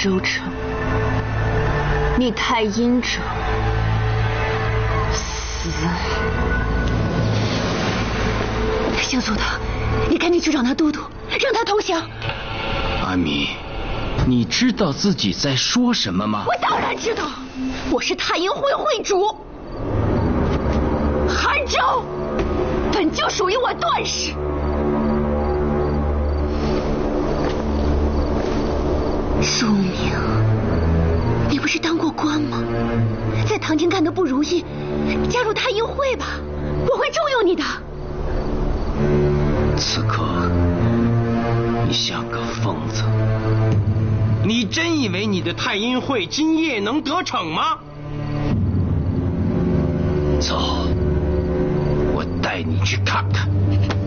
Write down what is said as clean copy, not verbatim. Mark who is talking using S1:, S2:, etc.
S1: 州城，你太阴者死。
S2: 小祖堂，你赶紧去找那都督，让他投降。
S3: 阿弥，你知道自己在说什么吗？
S2: 我当然知道，我是太阴会会主，韩州本就属于我段氏。书明，你不是当过官吗？在唐京干得不如意，加入太阴会吧，我会重用你的。
S3: 刺客，你像个疯子！
S4: 你真以为你的太阴会今夜能得逞吗？
S3: 走，我带你去看看。